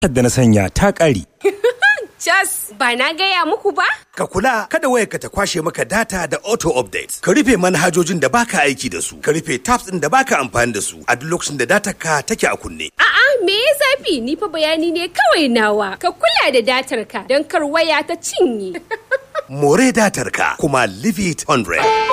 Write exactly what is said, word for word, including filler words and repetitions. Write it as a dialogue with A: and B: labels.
A: da na sanya ta ƙare.
B: Jas, ba na gaya muku ba?
C: Ka kula kada wayarka ta kwashe maka data da auto update. Ka rufe manhajojin da baka aiki da su. Ka rufe tabs ɗin da baka amfani da su a duk lokacin da datar ka take a kunne.
B: A'a, me ya zafi? Ni fa bayani ne kawai nawa. Ka kula da datar ka don kar waya ta cinye.
C: More datar ka kuma leave it one hundred.